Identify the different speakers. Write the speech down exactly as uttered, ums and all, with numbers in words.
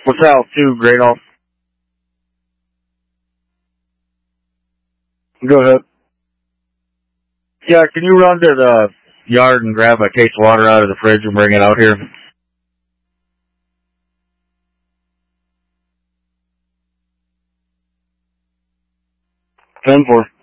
Speaker 1: LaSalle two, Great Off. Go ahead. Yeah, can you run to the yard and grab a case of water out of the fridge and bring it out here? ten four.